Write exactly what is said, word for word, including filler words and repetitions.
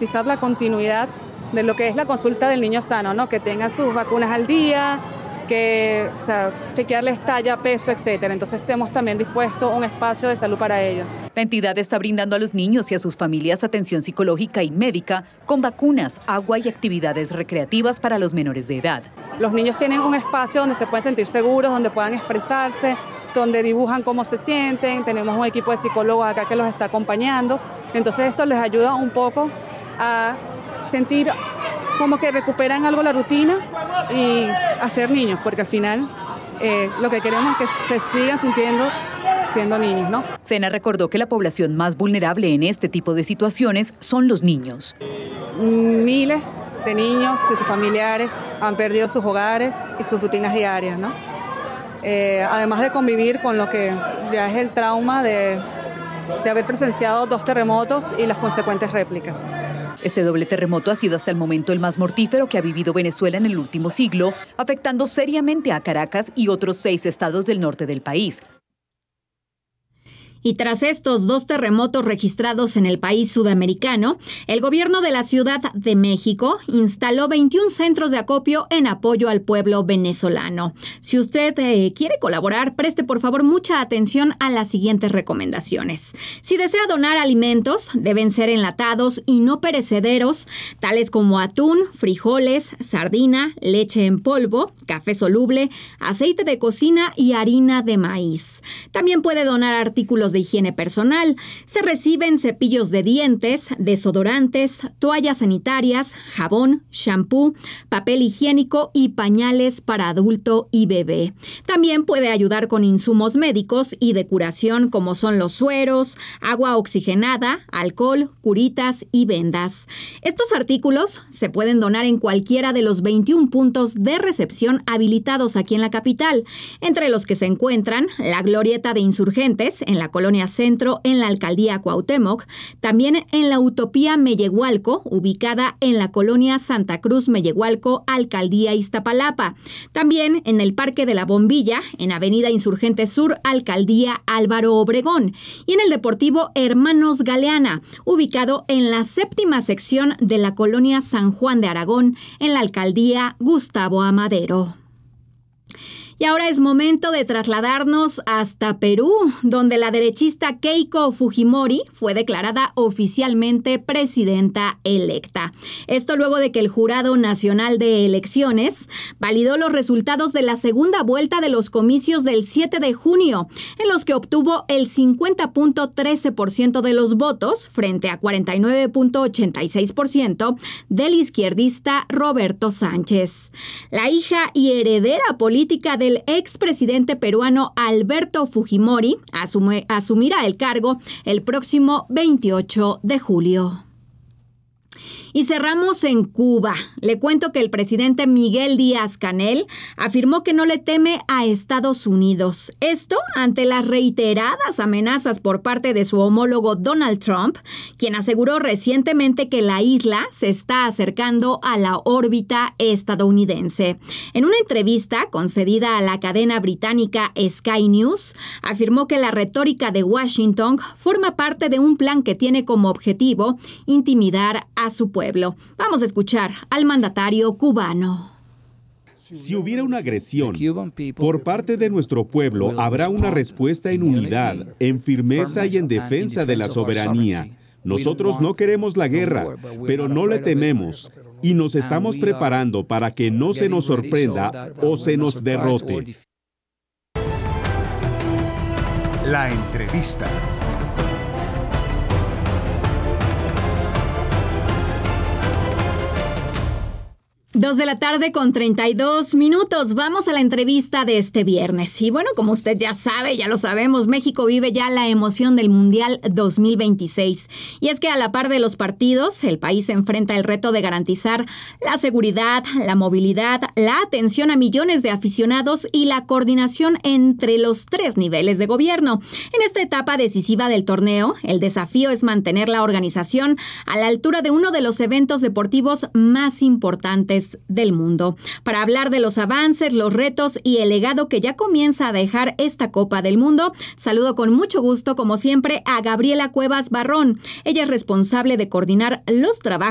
garantizar la continuidad de lo que es la consulta del niño sano, ¿no? Que tenga sus vacunas al día, que, o sea, chequearles talla, peso, etcétera. Entonces tenemos también dispuesto un espacio de salud para ellos. La entidad está brindando a los niños y a sus familias atención psicológica y médica con vacunas, agua y actividades recreativas para los menores de edad. Los niños tienen un espacio donde se pueden sentir seguros, donde puedan expresarse, donde dibujan cómo se sienten. Tenemos un equipo de psicólogos acá que los está acompañando. Entonces esto les ayuda un poco a sentir como que recuperan algo la rutina y a ser niños, porque al final eh, lo que queremos es que se sigan sintiendo siendo niños, ¿no? Sena recordó que la población más vulnerable en este tipo de situaciones son los niños. Miles de niños y sus familiares han perdido sus hogares y sus rutinas diarias, ¿no? Eh, además de convivir con lo que ya es el trauma de, de haber presenciado dos terremotos y las consecuentes réplicas. Este doble terremoto ha sido hasta el momento el más mortífero que ha vivido Venezuela en el último siglo, afectando seriamente a Caracas y otros seis estados del norte del país. Y tras estos dos terremotos registrados en el país sudamericano, el gobierno de la Ciudad de México instaló veintiún centros de acopio en apoyo al pueblo venezolano. Si usted eh, quiere colaborar, preste por favor mucha atención a las siguientes recomendaciones. Si desea donar alimentos, deben ser enlatados y no perecederos, tales como atún, frijoles, sardina, leche en polvo, café soluble, aceite de cocina y harina de maíz. También puede donar artículos de higiene personal. Se reciben cepillos de dientes, desodorantes, toallas sanitarias, jabón, shampoo, papel higiénico y pañales para adulto y bebé. También puede ayudar con insumos médicos y de curación como son los sueros, agua oxigenada, alcohol, curitas y vendas. Estos artículos se pueden donar en cualquiera de los veintiún puntos de recepción habilitados aquí en la capital, entre los que se encuentran la Glorieta de Insurgentes en la Colonia Centro en la Alcaldía Cuauhtémoc, también en la Utopía Mellehualco, ubicada en la Colonia Santa Cruz Mellehualco, Alcaldía Iztapalapa, también en el Parque de la Bombilla, en Avenida Insurgente Sur, Alcaldía Álvaro Obregón, y en el Deportivo Hermanos Galeana, ubicado en la séptima sección de la Colonia San Juan de Aragón, en la Alcaldía Gustavo Amadero. Y ahora es momento de trasladarnos hasta Perú, donde la derechista Keiko Fujimori fue declarada oficialmente presidenta electa. Esto luego de que el Jurado Nacional de Elecciones validó los resultados de la segunda vuelta de los comicios del siete de junio, en los que obtuvo el cincuenta punto trece por ciento de los votos frente a cuarenta y nueve punto ochenta y seis por ciento del izquierdista Roberto Sánchez. La hija y heredera política del expresidente peruano Alberto Fujimori asume, asumirá el cargo el próximo veintiocho de julio. Y cerramos en Cuba. Le cuento que el presidente Miguel Díaz-Canel afirmó que no le teme a Estados Unidos. Esto ante las reiteradas amenazas por parte de su homólogo Donald Trump, quien aseguró recientemente que la isla se está acercando a la órbita estadounidense. En una entrevista concedida a la cadena británica Sky News, afirmó que la retórica de Washington forma parte de un plan que tiene como objetivo intimidar a su pueblo. Vamos a escuchar al mandatario cubano. Si hubiera una agresión por parte de nuestro pueblo, habrá una respuesta en unidad, en firmeza y en defensa de la soberanía. Nosotros no queremos la guerra, pero no le tememos y nos estamos preparando para que no se nos sorprenda o se nos derrote. La entrevista. Dos de la tarde con treinta y dos minutos. Vamos a la entrevista de este viernes. Y bueno, como usted ya sabe, ya lo sabemos, México vive ya la emoción del Mundial dos mil veintiséis. Y es que a la par de los partidos, el país enfrenta el reto de garantizar la seguridad, la movilidad, la atención a millones de aficionados y la coordinación entre los tres niveles de gobierno. En esta etapa decisiva del torneo, el desafío es mantener la organización a la altura de uno de los eventos deportivos más importantes del mundo. Para hablar de los avances, los retos y el legado que ya comienza a dejar esta Copa del Mundo, saludo con mucho gusto, como siempre, a Gabriela Cuevas Barrón. Ella es responsable de coordinar los trabajos